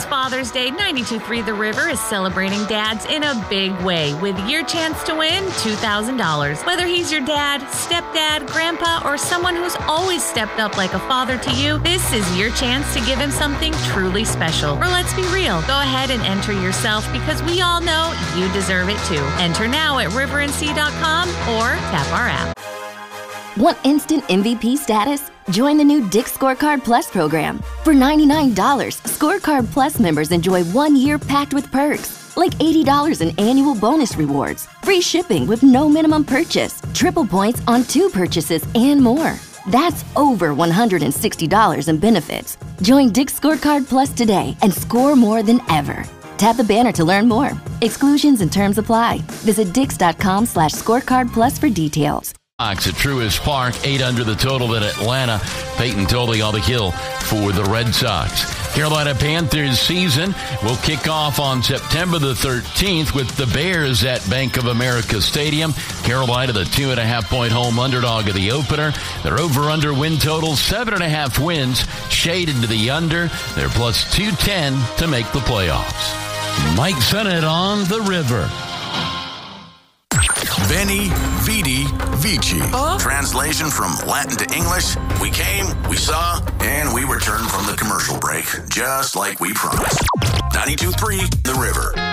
This Father's Day, 92.3 The River is celebrating dads in a big way with your chance to win $2,000. Whether he's your dad, stepdad, grandpa, or someone who's always stepped up like a father to you, this is your chance to give him something truly special. Or let's be real, go ahead and enter yourself because we all know you deserve it too. Enter now at riverandc.com or tap our app. Want instant MVP status? Join the new Dick's Scorecard Plus program. For $99, Scorecard Plus members enjoy 1 year packed with perks, like $80 in annual bonus rewards, free shipping with no minimum purchase, triple points on 2 purchases, and more. That's over $160 in benefits. Join Dick's Scorecard Plus today and score more than ever. Tap the banner to learn more. Exclusions and terms apply. Visit dix.com/scorecardplus for details. At Truist Park, 8 under the total in Atlanta. Peyton Toley on the hill for the Red Sox. Carolina Panthers season will kick off on September the 13th with the Bears at Bank of America Stadium. Carolina, the 2.5-point home underdog of the opener. Their over-under win total, 7.5 wins, shaded to the under. They're plus 210 to make the playoffs. Mike Sennett on the River. Veni, Vidi, Vici. Translation from Latin to English. We came, we saw, and we returned from the commercial break, just like we promised. 92.3 The River.